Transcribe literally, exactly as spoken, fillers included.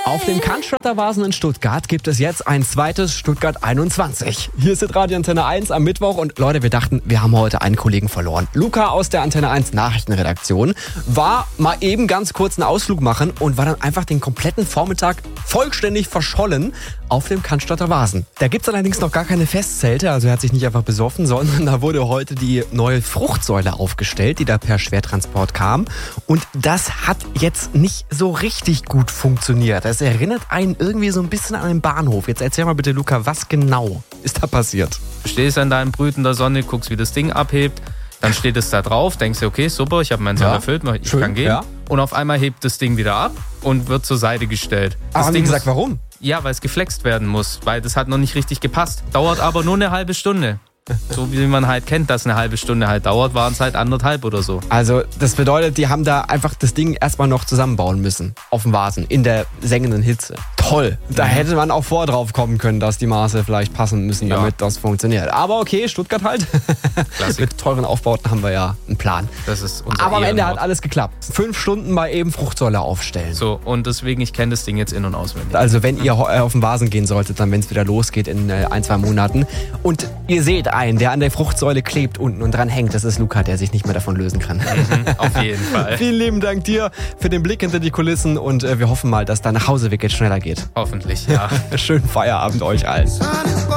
Auf dem Cannstatter Vasen in Stuttgart gibt es jetzt ein zweites Stuttgart einundzwanzig. Hier ist Radio Antenne eins am Mittwoch und Leute, wir dachten, wir haben heute einen Kollegen verloren. Luca aus der Antenne eins Nachrichtenredaktion war mal eben ganz kurz einen Ausflug machen und war dann einfach den kompletten Vormittag vollständig verschollen auf dem Cannstatter Vasen. Da gibt's allerdings noch gar keine Festzelte, also er hat sich nicht einfach besoffen, sondern da wurde heute die neue Fruchtsäule aufgestellt, die da per Schwertransport kam. Und das hat jetzt nicht so richtig gut funktioniert. Das erinnert einen irgendwie so ein bisschen an den Bahnhof. Jetzt erzähl mal bitte, Luca, was genau ist da passiert? Du stehst an deinem brütender Sonne, guckst, wie das Ding abhebt. Dann steht es da drauf, denkst du, okay, super, ich habe meinen Soll Ja, erfüllt, ich schön, kann gehen. ja. Und auf einmal hebt das Ding wieder ab und wird zur Seite gestellt. Das Aber haben die Ding gesagt, muss, warum? Ja, weil es geflext werden muss, weil das hat noch nicht richtig gepasst. Dauert aber nur eine halbe Stunde. So wie man halt kennt, dass eine halbe Stunde halt dauert, waren es halt anderthalb oder so. Also das bedeutet, die haben da einfach das Ding erstmal noch zusammenbauen müssen. Auf dem Vasen, in der sengenden Hitze. Toll. Da hätte man auch vor drauf kommen können, dass die Maße vielleicht passen müssen, Ja. damit das funktioniert. Aber okay, Stuttgart halt. Mit teuren Aufbauten haben wir ja einen Plan. Das ist unser Aber am Ende Ehrenwort. hat alles geklappt. Fünf Stunden mal eben Fruchtsäule aufstellen. So, und deswegen, ich kenne das Ding jetzt in- und auswendig. Also wenn ihr ho- äh, auf den Vasen gehen solltet, dann wenn es wieder losgeht in äh, ein, zwei Monaten. Und ihr seht einen, der an der Fruchtsäule klebt unten und dran hängt. Das ist Luca, der sich nicht mehr davon lösen kann. Mhm, auf jeden Fall. Vielen lieben Dank dir für den Blick hinter die Kulissen und äh, wir hoffen mal, dass dein Nachhauseweg jetzt schneller geht. Hoffentlich, ja. Schönen Feierabend euch allen.